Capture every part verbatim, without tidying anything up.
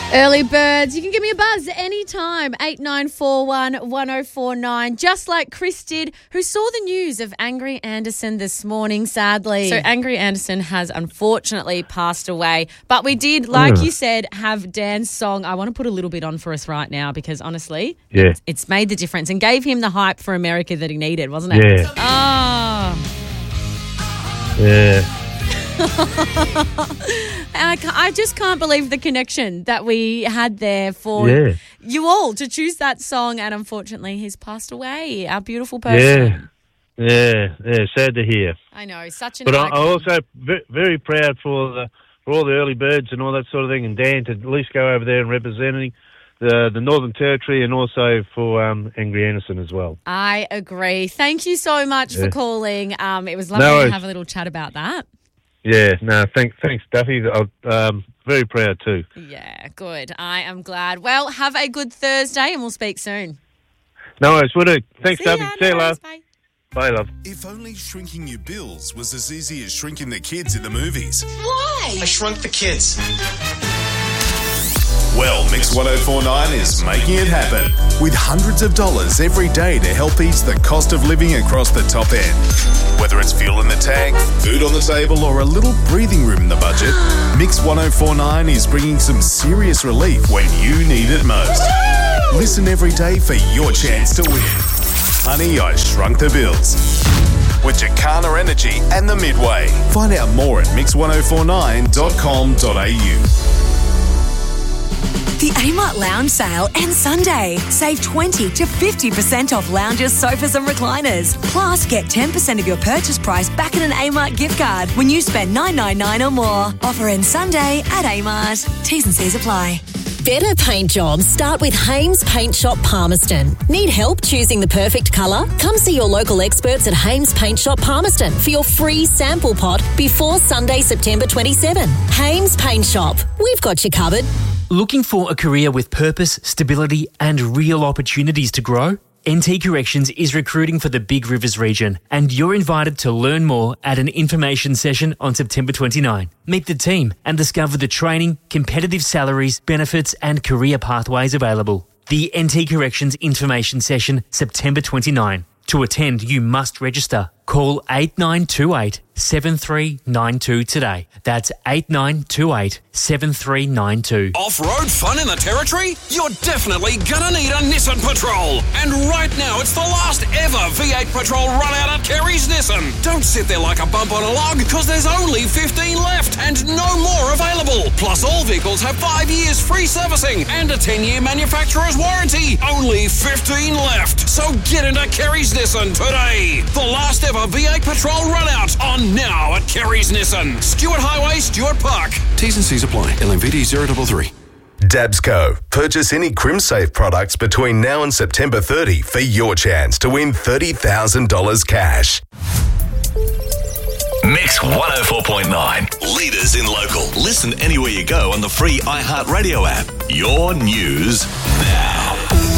Early birds, you can give me a buzz anytime, eight nine four one, one oh four nine, just like Chris did, who saw the news of Angry Anderson this morning, sadly. So Angry Anderson has unfortunately passed away, but we did, like mm. you said, have Dan's song. I want to put a little bit on for us right now because honestly, yeah. it's, it's made the difference and gave him the hype for America that he needed, wasn't it? Yeah. Oh. Yeah. I, I just can't believe the connection that we had there for yeah. you all to choose that song, and unfortunately he's passed away, our beautiful person. Yeah, yeah, yeah, sad to hear. I know, such an But icon. I'm also v- very proud for the for all the early birds and all that sort of thing, and Dan to at least go over there and representing the the Northern Territory, and also for um, Angry Anderson as well. I agree. Thank you so much yeah. for calling. Um, it was lovely no, to have a little chat about that. Yeah, no, thanks, thanks, Duffy. I'm um, very proud too. Yeah, good. I am glad. Well, have a good Thursday and we'll speak soon. No worries, will do. Thanks, See Duffy. Ya, See you, no love. Bye. Bye, love. If only shrinking your bills was as easy as shrinking the kids in the movies. Why? I shrunk the kids. Well, Mix one oh four point nine is making it happen with hundreds of dollars every day to help ease the cost of living across the top end. Whether it's fuel in the tank, food on the table, or a little breathing room in the budget, Mix one oh four point nine is bringing some serious relief when you need it most. Listen every day for your chance to win. Honey, I Shrunk the Bills. With Jacana Energy and the Midway. Find out more at mix one oh four nine dot com dot a u. The Amart Lounge Sale ends Sunday. Save twenty to fifty percent off lounges, sofas and recliners. Plus, get ten percent of your purchase price back in an Amart gift card when you spend nine ninety-nine or more. Offer ends Sunday at Amart. T's and C's apply. Better paint jobs start with Hames Paint Shop Palmerston. Need help choosing the perfect colour? Come see your local experts at Hames Paint Shop Palmerston for your free sample pot before Sunday, September twenty-seventh. Hames Paint Shop. We've got you covered. Looking for a career with purpose, stability and real opportunities to grow? N T Corrections is recruiting for the Big Rivers region, and you're invited to learn more at an information session on September twenty-ninth. Meet the team and discover the training, competitive salaries, benefits and career pathways available. The N T Corrections information session, September twenty-ninth. To attend, you must register. Call eight nine two eight, seven three nine two today. That's eight nine two eight, seven three nine two. Off-road fun in the Territory? You're definitely gonna need a Nissan Patrol. And right now, it's the last ever V eight Patrol run out at Kerry's Nissan. Don't sit there like a bump on a log, because there's only fifteen left and no more available. Plus, all vehicles have five years free servicing and a ten-year manufacturer's warranty. Only fifteen left. So get into Kerry's Nissan today. The last ever V eight Patrol run out on now at Kerry's Nissan. Stewart Highway, Stewart Park. T's and C's apply. L M V D zero three three. Dabsco. Purchase any CrimSafe products between now and September thirtieth for your chance to win thirty thousand dollars cash. Mix one oh four point nine. Leaders in local. Listen anywhere you go on the free iHeartRadio app. Your news now.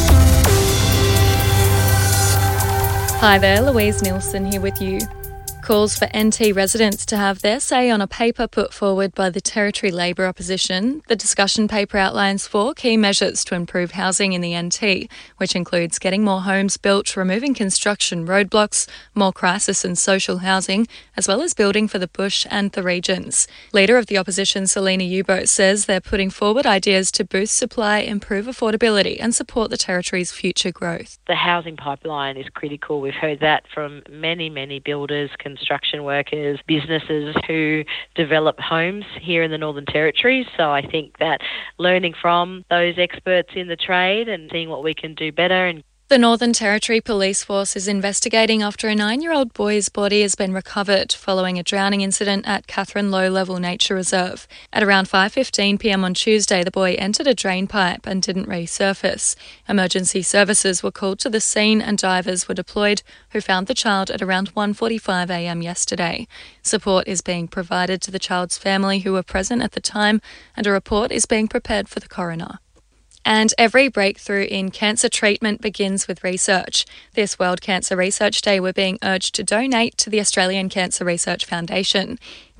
Hi there, Louise Nielsen here with you. Calls for N T residents to have their say on a paper put forward by the Territory Labor opposition. The discussion paper outlines four key measures to improve housing in the N T, which includes getting more homes built, removing construction roadblocks, more crisis and social housing, as well as building for the bush and the regions. Leader of the opposition, Selina Ubo, says they're putting forward ideas to boost supply, improve affordability and support the Territory's future growth. The housing pipeline is critical. We've heard that from many, many builders, construction workers, businesses who develop homes here in the Northern Territory. So I think that learning from those experts in the trade and seeing what we can do better. And the Northern Territory Police Force is investigating after a nine-year-old boy's body has been recovered following a drowning incident at Catherine Low Level Nature Reserve. At around five fifteen p m on Tuesday, the boy entered a drain pipe and didn't resurface. Emergency services were called to the scene and divers were deployed, who found the child at around one forty-five a m yesterday. Support is being provided to the child's family who were present at the time, and a report is being prepared for the coroner. And every breakthrough in cancer treatment begins with research. This World Cancer Research Day, we're being urged to donate to the Australian Cancer Research Foundation.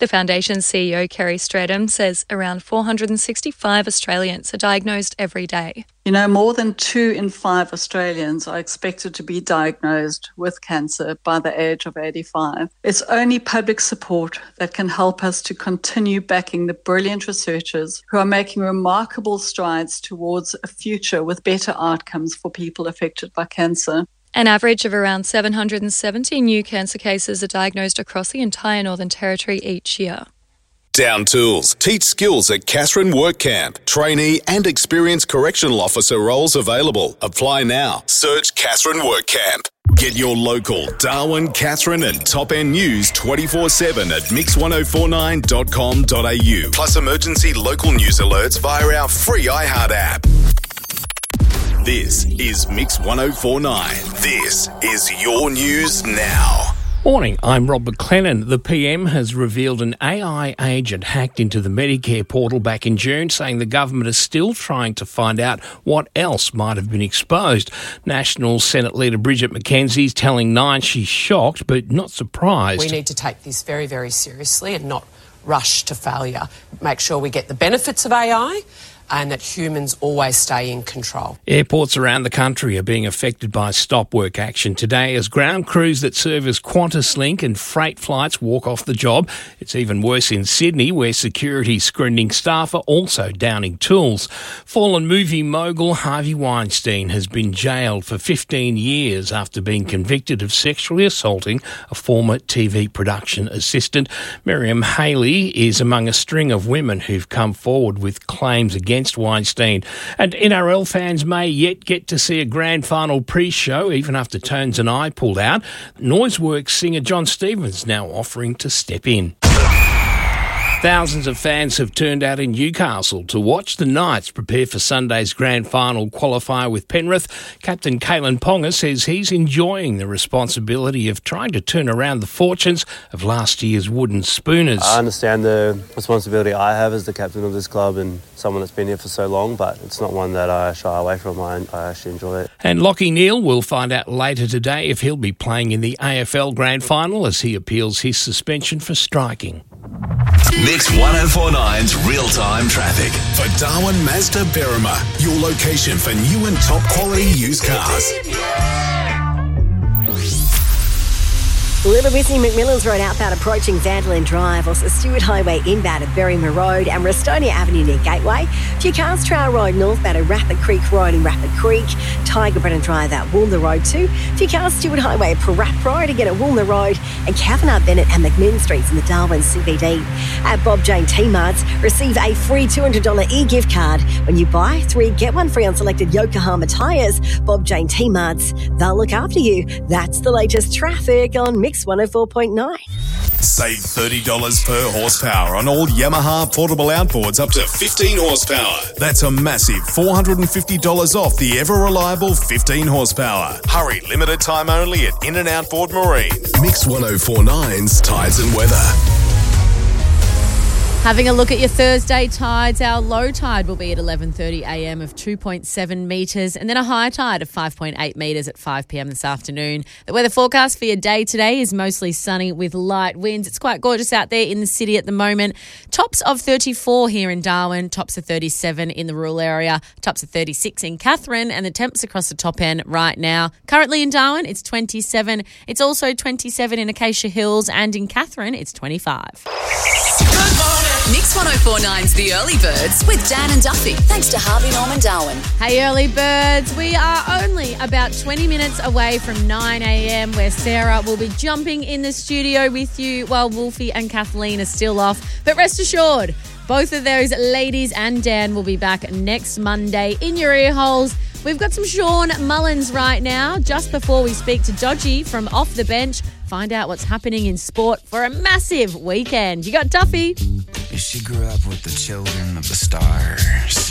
The foundation's C E O, Kerry Stradham, says around four hundred sixty-five Australians are diagnosed every day. You know, more than two in five Australians are expected to be diagnosed with cancer by the age of eighty-five. It's only public support that can help us to continue backing the brilliant researchers who are making remarkable strides towards a future with better outcomes for people affected by cancer. An average of around seven hundred seventy new cancer cases are diagnosed across the entire Northern Territory each year. Down Tools. Teach skills at Catherine Work Camp. Trainee and experienced correctional officer roles available. Apply now. Search Catherine Work Camp. Get your local Darwin, Catherine and Top End news twenty-four seven at mix ten forty-nine dot com dot a u. Plus emergency local news alerts via our free iHeart app. This is Mix ten forty-nine. This is your news now. Morning, I'm Rob McLennan. The P M has revealed an A I agent hacked into the Medicare portal back in June, saying the government is still trying to find out what else might have been exposed. National Senate Leader Bridget McKenzie is telling Nine she's shocked but not surprised. We need to take this very, very seriously and not rush to failure. Make sure we get the benefits of A I and that humans always stay in control. Airports around the country are being affected by stop work action today as ground crews that serve as QantasLink and freight flights walk off the job. It's even worse in Sydney, where security screening staff are also downing tools. Fallen movie mogul Harvey Weinstein has been jailed for fifteen years after being convicted of sexually assaulting a former T V production assistant. Miriam Haley is among a string of women who've come forward with claims against Weinstein. And N R L fans may yet get to see a grand final pre-show, even after Tones and I pulled out. Noiseworks singer John Stevens now offering to step in. Thousands of fans have turned out in Newcastle to watch the Knights prepare for Sunday's grand final qualifier with Penrith. Captain Kalen Ponga says he's enjoying the responsibility of trying to turn around the fortunes of last year's wooden spooners. I understand the responsibility I have as the captain of this club and someone that's been here for so long, but it's not one that I shy away from. I, I actually enjoy it. And Lockie Neal will find out later today if he'll be playing in the A F L grand final as he appeals his suspension for striking. Mix ten forty-nine's real-time traffic. For Darwin Mazda Berrima, your location for new and top quality used cars. A little busy McMillan's Road outbound approaching Vanderlyn Drive, also Stewart Highway inbound at Berrima Road and Restonia Avenue near Gateway. Few cars Trail Road northbound at Rapid Creek Road in Rapid Creek. Tiger Brennan Drive at Woolner Road too. Few cars Stewart Highway at Parap Road again at Woolner Road and Kavanagh Bennett and McMinn Streets in the Darwin C B D. At Bob Jane T-Marts, receive a free two hundred dollars e-gift card when you buy three, get one free on selected Yokohama tyres. Bob Jane T-Marts, they'll look after you. That's the latest traffic on Mix one oh four point nine. Save thirty dollars per horsepower on all Yamaha portable outboards up to fifteen horsepower. That's a massive four hundred fifty dollars off the ever-reliable fifteen horsepower. Hurry, limited time only at In and Outboard Marine. Mix ten forty-nine's Tides and Weather. Having a look at your Thursday tides, our low tide will be at eleven thirty a m of two point seven metres and then a high tide of five point eight metres at five p m this afternoon. The weather forecast for your day today is mostly sunny with light winds. It's quite gorgeous out there in the city at the moment. Tops of thirty-four here in Darwin, tops of thirty-seven in the rural area, tops of thirty-six in Katherine, and the temps across the top end right now. Currently in Darwin, it's twenty-seven. It's also twenty-seven in Acacia Hills, and in Katherine, it's twenty-five. Good morning. Mix ten forty-nine's The Early Birds with Dan and Duffy. Thanks to Harvey Norman Darwin. Hey, Early Birds. We are only about twenty minutes away from nine a m where Sarah will be jumping in the studio with you while Wolfie and Kathleen are still off. But rest assured, both of those ladies and Dan will be back next Monday in your ear holes. We've got some Sean Mullins right now, just before we speak to Dodgy from Off the Bench. Find out what's happening in sport for a massive weekend. You got Duffy. She grew up with the children of the stars.